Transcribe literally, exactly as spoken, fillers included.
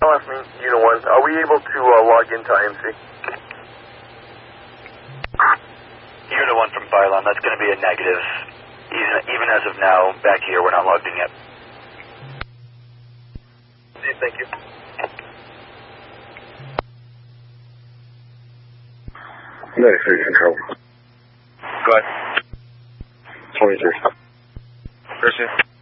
I'll ask me, Unit one, are we able to uh, log into I M C? Unit one from fire alarm, that's going to be a negative. Even, even as of now, back here, we're not logged in yet. Thank you. ninety-three control. Go ahead. twenty-three. Christian.